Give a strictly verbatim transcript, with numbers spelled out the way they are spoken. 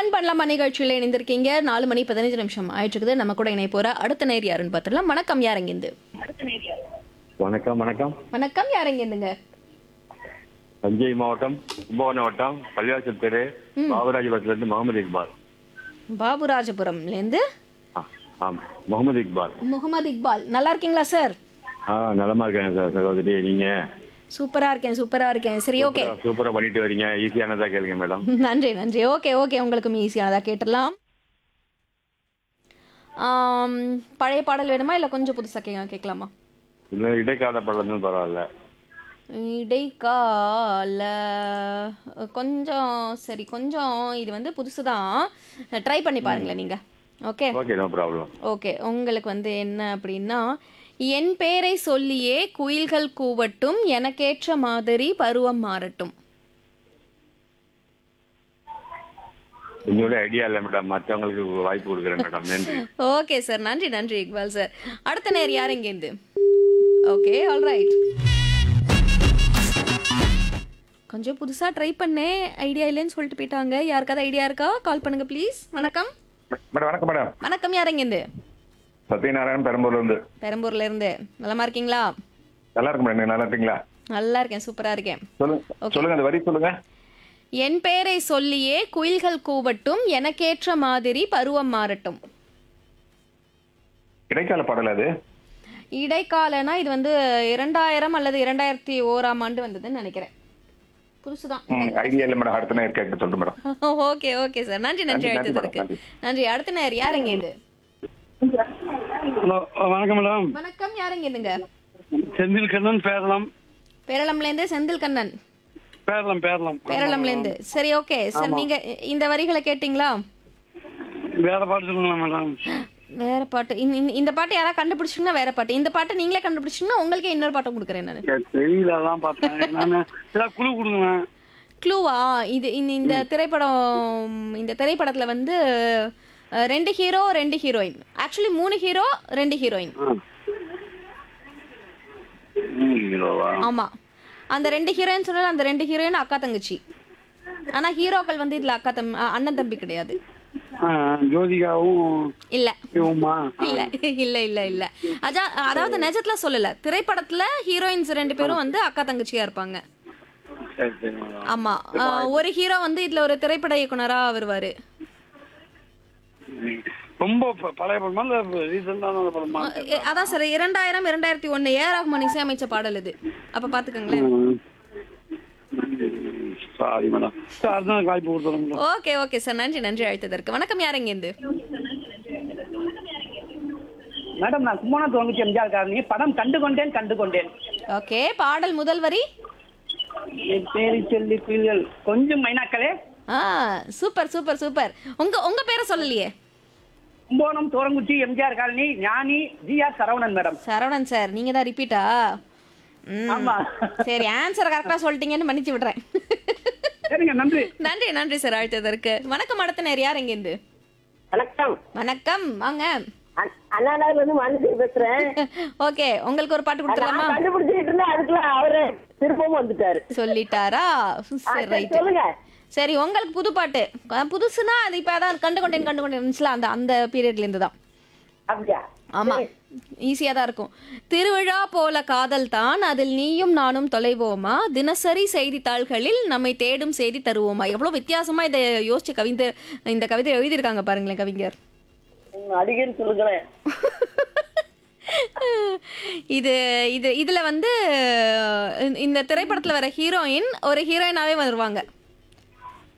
Fun பண்ணலாமா நிகழ்ச்சியில் இணைந்திருக்கீங்க. நாலு மணி பதினஞ்சு நிமிஷம் ஆயிட்டு இருக்குது. நம்ம கூட இணைய போற அடுத்த நேர் யாருன்னு பார்த்துடலாம். வணக்கம், யாரெங்கிருந்து? வணக்கம் வணக்கம் வணக்கம், யாரெங்கிருந்துங்க? தஞ்சை மாவட்டம் கும்பகோணம் வட்டம் பள்ளிவாசல் தெரு பாபுராஜபுரத்துல இருந்து முகமது இக்பால். பாபுராஜபுரம்லேருந்து ஆ, ஆம் முகமது இக்பால். முகமது இக்பால். நல்லா இருக்கீங்களா சார்? ஆ நலமா இருக்கேன் சார் சகோதரி. நீங்க? சூப்பரா இருக்கேன், சூப்பரா இருக்கேன். சரி, ஓகே. சூப்பரா- சூப்பரா பண்ணிட்டு வரீங்க. ஈஸியானதா கேளுங்க மேடம். நன்றி நன்றி. ஓகே ஓகே, உங்களுக்கும் ஈஸியானதா கேட்டுடலாம். ஆம், பழைய பாடல் வேணுமா இல்லை கொஞ்சம் புதுசாக கே கேட்கலாமா? இல்லை இடைக்கால படம் பரவாயில்ல. இடைக்கால கொஞ்சம் சரி, கொஞ்சம் இது வந்து புதுசு தான். ட்ரை பண்ணி பாருங்களேன் நீங்கள். Okay okay, no problem. Okay, உங்களுக்கு வந்து என்ன அப்படின்னா, என் பேரை சொல்லியே குயில்கள் கூவட்டும், எனக்கேற்ற மாதிரி பருவம் மாறட்டும். என்னோட ஐடியா இல்லை மேடம், மற்றவங்களுக்கு வாய்ப்பு கொடுக்குறேன் மேடம். நன்றி. ஓகே சார், நன்றி நன்றி இக்பால் சார். அடுத்த நேர் யார் இங்கேருந்து? Okay, alright. கொஞ்சம் புதுசாக ட்ரை பண்ணேன், ஐடியா இல்லைன்னு சொல்லிட்டு போயிட்டாங்க. யாருக்காவது ஐடியா இருக்கா? கால் பண்ணுங்க ப்ளீஸ். வணக்கம். மேடம் வணக்கம் மேடம். வணக்கம், யார் இங்கேருந்து? சத்யநாராயணன் பெரம்பூர்ல இருந்து. பெரம்பூர்ல இருந்து. நலமா இருக்கீங்களா? நல்லா இருக்கு மேடம், நீங்க நல்லா இருக்கீங்களா? நல்லா இருக்கேன், சூப்பரா இருக்கேன். சொல்லுங்க சொல்லுங்க, அந்த வரி சொல்லுங்க. என் பேரை சொல்லியே குயில்கள் கூவட்டும், எனக்கேற்ற மாதிரி பருவம் மாறட்டும். இடைக்கால பாடல் அது. இடைக்காலனா இது வந்து இரண்டாயிரம் அல்லது இரண்டாயிரத்தி ஓராம் ஆண்டு வந்ததுன்னு நினைக்கிறேன். புதுசுதான். ஐடியா இல்லை மேடம், அடுத்த நேரம் கேட்க சொல்லுங்க மேடம். ஓகே ஓகே சார், நன்றி நன்றி நன்றி, அழைத்ததற்கு. நன்றி. நன்றி. அடுத்த நேர் யார் இங்கேருந்து? ஹலோ, வணக்கம் மேடம். வணக்கம், யார் இங்கேருந்துங்க? செந்தில் கண்ணன், பேரளம். பேரளம்லேருந்து செந்தில் கண்ணன். பேரளம் பேரளம் பேரளம்லேருந்து. சரி, ஓகே சார். நீங்க இந்த வரிகளை கேட்டீங்களா? வேற பாட்டு சொல்லுங்களா மேடம்? வேற பாட்டு. இந்த- இந்த- இந்த பாட்டு யாராவது கண்டுபிடிச்சிங்கன்னா வேற பாட்டு. இந்த பாட்டு நீங்களே கண்டுபிடிச்சிங்கன்னா உங்களுக்கே இன்னொரு பாட்டும் கொடுக்குறேன் நான். தெரியல, அதான் பார்த்தேன் நான். ஏதாவது குழு கொடுங்க. க்ளூவா? இது இந்த- இந்த திரைப்படம், இந்த திரைப்படத்துல வந்து அஹ், ரெண்டு ஹீரோ ரெண்டு ஹீரோயின். ஆக்சுவலி மூணு ஹீரோ ரெண்டு ஹீரோயின். ஹீரோவா? ஆமா, அந்த ரெண்டு ஹீரோயின் சொன்னால அந்த ரெண்டு ஹீரோயின் அக்கா தங்கச்சி. ஆனா ஹீரோக்கள் வந்து இதுல அக்கா தம் அ- அண்ணன் தம்பி கிடையாது. ஆ, ஜோதிகாவும் இல்ல இவமா? இல்ல இல்ல இல்ல இல்ல அஜா அதாவது நிஜத்துல சொல்லல, திரைப்படத்துல ஹீரோயின்ஸ் ரெண்டு பேரும் வந்து அக்கா தங்கச்சியா இருப்பாங்க. சரி சரி மேடம். ஆமா. அஹ், ஒரு ஹீரோ வந்து இதுல ஒரு திரைப்பட இயக்குனரா வருவாரு. ரொம்ப ப- பழைய படமா இல்ல ரீசெண்டான படமா? அஹ், அதான் சார், இரண்டாயிரம் இரண்டாயிரத்தி ஒன்னு ஏ ரஹ்மான் இசையமைச்ச பாடல் இது. அப்ப பாத்துக்கங்களேன். சாரி மேடம், அடுத்த நாள் வாய்ப்பு கொடுத்துருங்க. ஓகே ஓகே சார், நன்றி நன்றி அழைத்ததற்கு. வணக்கம், யார் இருந்து? மேடம், நான் கும்பகோணம் தோங்குச்சி எம்ஜிஆர் காரணி படம் கண்டு கொண்டேன் கண்டு கொண்டேன். ஓகே, பாடல் முதல் வரி. என் பேரை சொல்லி குயில்கள் கொஞ்சம் மைனாக்களே. ஆ, சூப்பர் சூப்பர் சூப்பர். உங்க உங்க பேரை சொல்லலையே. கும்பகோணம் தோரங்குச்சி எம்ஜிஆர் காலனி ஞானி G R Saravanan madam. Saravanan sir, நீங்க தான் ரிப்பீட்டா? ம். ஆமா. சரி, ஆன்சரை கரெக்டா சொல்லிட்டீங்கன்னு மன்னிச்சு விடுறேன். சரிங்க, நன்றி. நன்றி நன்றி சார் அழைத்ததற்கு. வணக்கம், அடுத்த நேர் யார் இருந்து? வணக்கம். வணக்கம், வாங்க. அ- அண்ணா நகர்ல இருந்து மனுஷி பேசுறேன். ஓகே, உங்களுக்கு ஒரு பாட்டு நான் கொடுத்துடலாமா? கண்டுபிடிச்சிட்டு இருந்தேன், அதுக்குள்ள அவரு திருப்பவும் வந்துட்டாரு. சொல்லிட்டாரா? ஆ, சரி, சரி, ரைட். சொல்லுங்க. சரி, உங்களுக்கு புது பாட்டு. அஹ், புதுசுனா அது இப்ப அதான் கண்டு கொண்டேன் கண்டு கொண்டேன் இருந்துச்சுல, அந்த அந்த பீரியட்ல இருந்து தான். அப்படியா? ஆமா, ஈஸியா தான் இருக்கும். திருவிழா போல காதல் தான், அதில் நீயும் நானும் தொலைவோமா, தினசரி செய்தித்தாள்களில் நம்மை தேடும் செய்தி தருவோமா. எவ்வளவு வித்தியாசமா இதை யோசிச்சு கவிஞர் இந்த கவிதை எழுதியிருக்காங்க பாருங்களேன் கவிஞர். ம், அடிக்கடி சொல்லுங்களேன். இது இது இதுல வந்து இந்த- இந்த திரைப்படத்துல வர ஹீரோயின் ஒரு ஹீரோயினாவே வருவாங்க.